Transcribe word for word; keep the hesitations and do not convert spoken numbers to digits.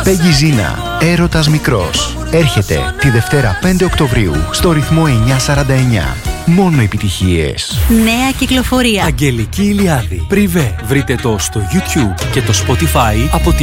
Πέγγι Ζίνα, έρωτας μικρός. Έρχεται τη Δευτέρα πέντε Οκτωβρίου στο ρυθμό εννιακόσια σαράντα εννιά. Μόνο επιτυχίες. Νέα κυκλοφορία. Αγγελική Ηλιάδη. Πριβέ. Βρείτε το στο YouTube και το Spotify από